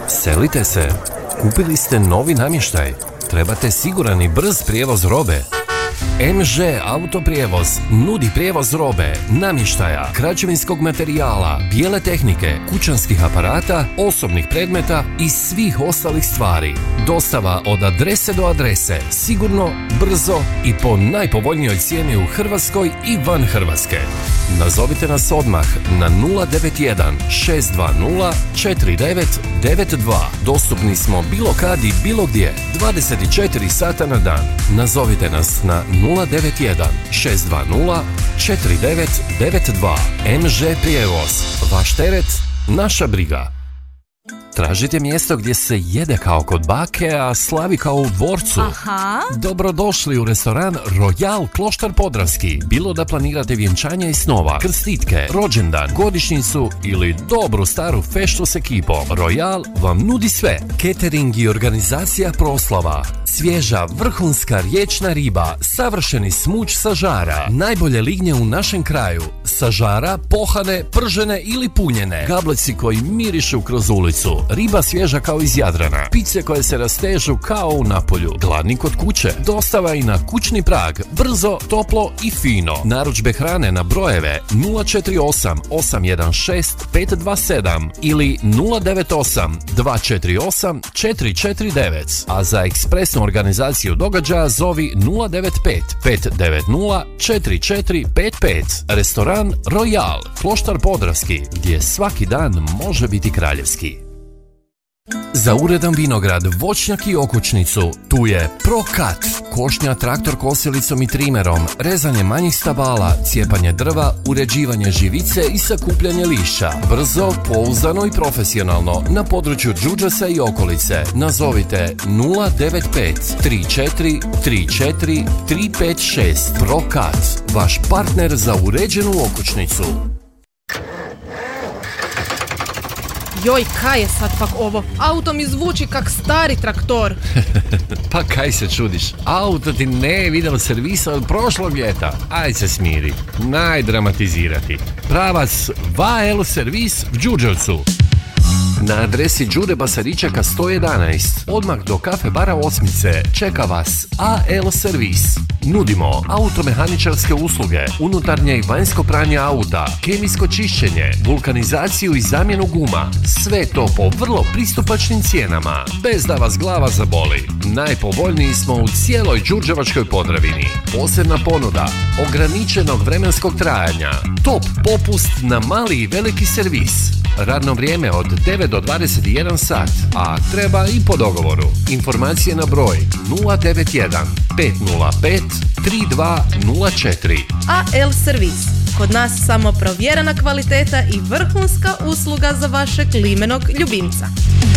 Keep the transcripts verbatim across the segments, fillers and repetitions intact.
Selite se. Kupili ste novi namještaj. Trebate siguran i brz prijevoz robe. em žé Autoprijevoz nudi prijevoz robe, namještaja, građevinskog materijala, bijele tehnike, kućanskih aparata, osobnih predmeta i svih ostalih stvari. Dostava od adrese do adrese, sigurno, brzo i po najpovoljnijoj cijeni u Hrvatskoj i van Hrvatske. Nazovite nas odmah na nula devet jedan šest dva nula četiri devet devet dva. Dostupni smo bilo kad i bilo gdje, dvadeset četiri sata na dan. Nazovite nas na nula devet jedan šest dva nula četiri devet devet dva. em žé Prijevoz. Vaš teret, naša briga. Tražite mjesto gdje se jede kao kod bake, a slavi kao u dvorcu. Aha. Dobrodošli u restoran Royal Kloštar Podravski. Bilo da planirate vjenčanje i snova, krstitke, rođendan, godišnjicu ili dobru staru feštu s ekipom, Royal vam nudi sve. Catering i organizacija proslava. Svježa vrhunska riječna riba, savršeni smuč sa žara, najbolje lignje u našem kraju, sa žara, pohane, pržene ili punjene, gableci koji mirišu kroz ulicu, riba svježa kao iz Jadrana, pice koje se rastežu kao u Napolju, gladni kod kuće, dostava i na kućni prag, brzo, toplo i fino. Narudžbe hrane na brojeve nula četiri osam osam jedan šest pet dva sedam ili nula devet osam dva četiri osam četiri četiri devet, a za ekspresnu organizaciju događaja zovi nula devet pet pet devet nula četiri četiri pet pet. Restoran Royal, Kloštar Podravski, gdje svaki dan može biti kraljevski. Za uredan vinograd, voćnjak i okućnicu, tu je Prokat. Košnja traktor kosilicom i trimerom, rezanje manjih stabala, cijepanje drva, uređivanje živice i sakupljanje lišća. Brzo, pouzdano i profesionalno na području Đurđesa i okolice. Nazovite nula devet pet tri četiri tri četiri tri pet šest. Prokat, vaš partner za uređenu okućnicu. Joj, kaj je sad pak ovo? Auto mi zvuči kak stari traktor. Pa kaj se čudiš? Auto ti ne vidjelo servisa od prošlog ljeta. Aj se smiri. Najdramatizirati. Pravac Va El Servis v Đurđevcu. Na adresi Đure Basaričeka sto jedanaest, odmah do kafe bara Osmice, čeka vas A L Servis. Nudimo automehaničarske usluge, unutarnje i vanjsko pranje auta, kemijsko čišćenje, vulkanizaciju i zamjenu guma. Sve to po vrlo pristupačnim cijenama, bez da vas glava zaboli. Najpovoljniji smo u cijeloj Đurđevačkoj Podravini. Posebna ponuda, ograničenog vremenskog trajanja, top popust na mali i veliki servis. Radno vrijeme od devet do dvadeset jedan sat, a treba i po dogovoru. Informacije na broj nula devet jedan pet nula pet tri dva nula četiri. A L Servis. Kod nas samo provjerena kvaliteta i vrhunska usluga za vašeg limenog ljubimca.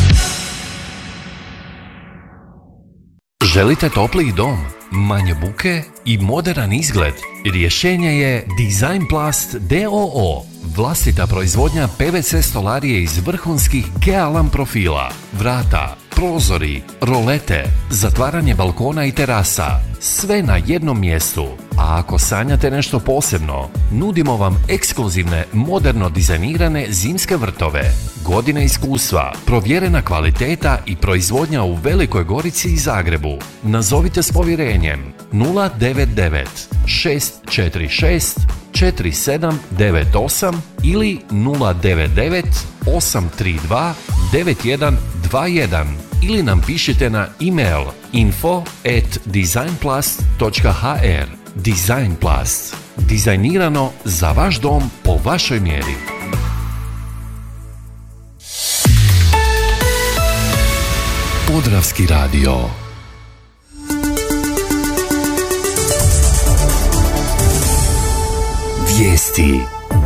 Želite topliji dom, manje buke i moderan izgled? Rješenje je Designplast d o o. Vlastita proizvodnja P V C stolarije iz vrhunskih Kealam profila, vrata, prozori, rolete, zatvaranje balkona i terasa. Sve na jednom mjestu. A ako sanjate nešto posebno, nudimo vam ekskluzivne, moderno dizajnirane zimske vrtove. Godine iskustva, provjerena kvaliteta i proizvodnja u Velikoj Gorici i Zagrebu. Nazovite s povjerenjem nula devet devet šest četiri šest četiri sedam devet osam ili nula devet devet osam tri dva devet jedan dva jedan ili nam pišite na e-mail info at designplast točka h r. Designplast. Dizajnirano za vaš dom po vašoj mjeri. Podravski radio. Vijesti.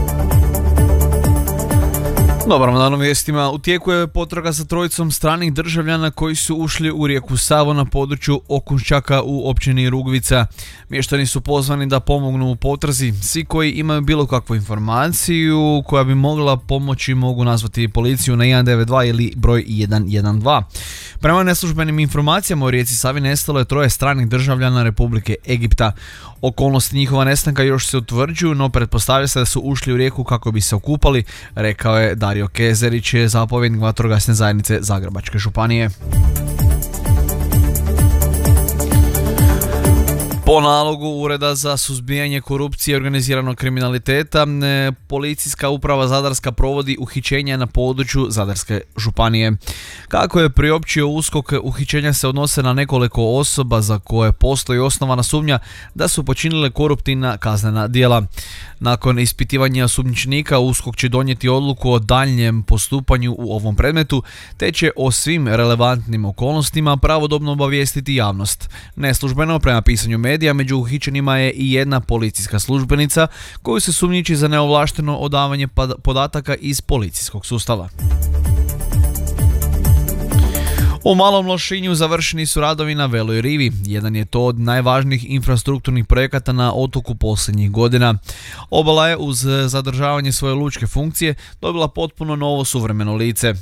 Dobar dan, u vijestima. U tijeku je potraga za trojicom stranih državljana koji su ušli u rijeku Savu na području Okunčaka u općini Rugvica. Mještani su pozvani da pomognu u potrazi. Svi koji imaju bilo kakvu informaciju koja bi mogla pomoći mogu nazvati policiju na jedan devet dva ili broj jedan jedan dva. Prema neslužbenim informacijama u rijeci Savi nestalo je troje stranih državljana Republike Egipta. Okolnosti njihova nestanka još se utvrđuju, no pretpostavlja se da su ušli u rijeku kako bi se okupali, rekao je Dario Kezerić, zapovjednik vatrogasne zajednice Zagrebačke županije. Po nalogu Ureda za suzbijanje korupcije i organiziranog kriminaliteta, policijska uprava Zadarska provodi uhićenja na području Zadarske županije. Kako je priopćio U S K O K, uhićenja se odnose na nekoliko osoba za koje postoji osnovana sumnja da su počinile koruptivna kaznena djela. Nakon ispitivanja osumnjičenika, U S K O K će donijeti odluku o daljnjem postupanju u ovom predmetu, te će o svim relevantnim okolnostima pravodobno obavijestiti javnost. Neslužbeno, prema pisanju medija, među uhićenima je i jedna policijska službenica koju se sumnjiči za neovlašteno odavanje podataka iz policijskog sustava. U Malom Lošinju završeni su radovi na Veloj rivi. Jedan je to od najvažnijih infrastrukturnih projekata na otoku posljednjih godina. Obala je uz zadržavanje svoje lučke funkcije dobila potpuno novo suvremeno lice.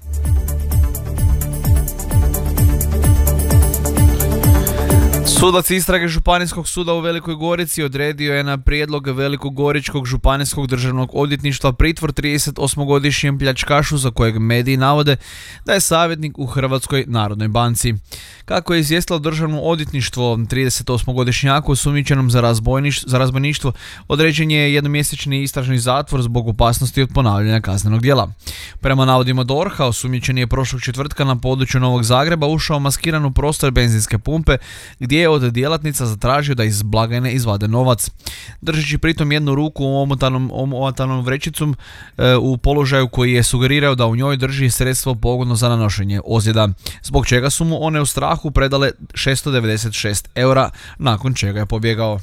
Sudac istrage Županijskog suda u Velikoj Gorici odredio je na prijedlog Velikogoričkog županijskog državnog odvjetništva pritvor tridesetosmogodišnjem pljačkašu za kojeg mediji navode da je savjetnik u Hrvatskoj narodnoj banci. Kako je izvijestilo državno odvjetništvo, tridesetosmogodišnjaku osumnjičenom za, za razbojništvo određen je jednomjesečni istražni zatvor zbog opasnosti od ponavljanja kaznenog djela. Prema navodima D O R H-a, osumnjičen je prošlog četvrtka na području Novog Zagreba ušao maskiran u prostor benzinske pumpe gdje je od djelatnica zatražio da iz blagajne izvade novac. Držeći pritom jednu ruku omotanom, omotanom vrećicom e, u položaju koji je sugerirao da u njoj drži sredstvo pogodno za nanošenje ozljeda, zbog čega su mu one u strahu predale šesto devedeset šest eura, nakon čega je pobjegao.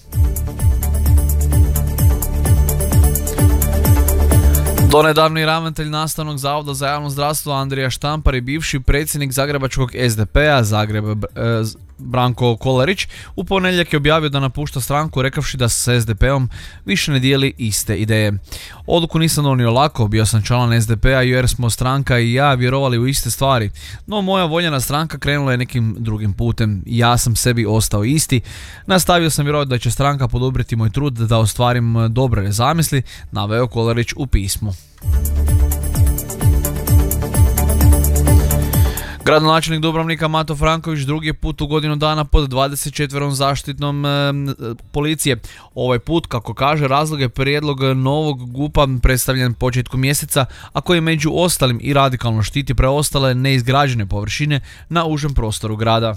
Donedavni ravnatelj Nastavnog zavoda za javno zdravstvo Andrija Štampar i bivši predsjednik Zagrebačkog S D P-a Zagreb e, Branko Kolarić u ponedjeljak je objavio da napušta stranku rekavši da se s S D P-om više ne dijeli iste ideje. Odluku nisam donio lako, bio sam član S D P-a jer smo stranka i ja vjerovali u iste stvari, no moja voljena stranka krenula je nekim drugim putem. Ja sam sebi ostao isti, nastavio sam vjerovati da će stranka podobriti moj trud da ostvarim dobre zamisli, naveo Kolarić u pismu. Gradonačelnik Dubrovnika Mato Franković drugi put u godinu dana pod dvadeset četvrtom zaštitnom e, policije. Ovaj put, kako kaže, razlog je prijedlog novog G U P-a predstavljen početkom mjeseca, a koji među ostalim i radikalno štiti preostale neizgrađene površine na užem prostoru grada.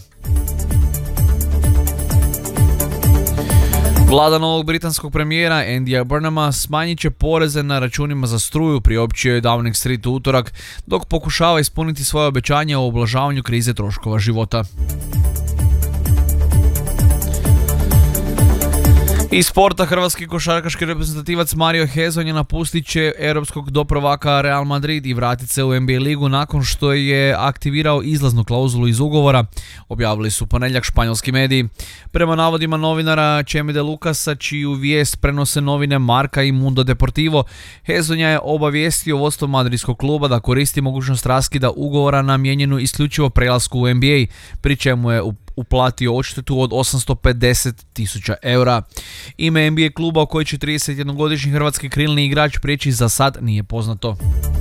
Vlada novog britanskog premijera Andyja Burnhama smanjit će poreze na računima za struju, priopćio je Downing Street u utorak, dok pokušava ispuniti svoje obećanje o ublažavanju krize troškova života. Iz sporta, hrvatski košarkaški reprezentativac Mario Hezonja napustit će europskog doprvaka Real Madrid i vratit se u N B A ligu nakon što je aktivirao izlaznu klauzulu iz ugovora, objavili su ponedjeljak španjolski mediji. Prema navodima novinara Chemi de Lucasa, čiju vijest prenose novine Marca i Mundo Deportivo, Hezonja je obavijestio vodstvo madridskog kluba da koristi mogućnost raskida ugovora namijenjenu isključivo prelasku u N B A, pri čemu je u uplatio odštetu od osamsto pedeset tisuća eura. Ime N B A kluba u koji će tridesetjednogodišnji hrvatski krilni igrač prijeći za sad nije poznato.